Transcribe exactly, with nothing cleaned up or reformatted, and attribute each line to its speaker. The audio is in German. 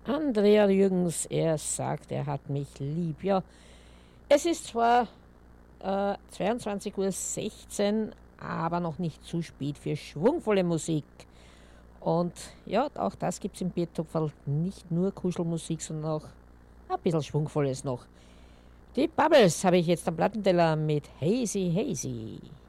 Speaker 1: Andrea Jürgens, er sagt, er hat mich lieb. Ja, es ist zwar äh, zweiundzwanzig Uhr sechzehn, aber noch nicht zu spät für schwungvolle Musik. Und ja, auch das gibt es im Biertopferl. Nicht nur Kuschelmusik, sondern auch ein bisschen Schwungvolles noch. Die Bubbles habe ich jetzt am Plattenteller mit Hazy Hazy.